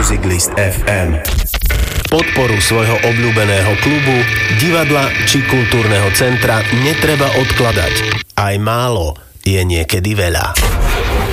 Musiclist FM. Podporu svojho obľúbeného klubu, divadla či kultúrneho centra netreba odkladať. Aj málo je niekedy veľa.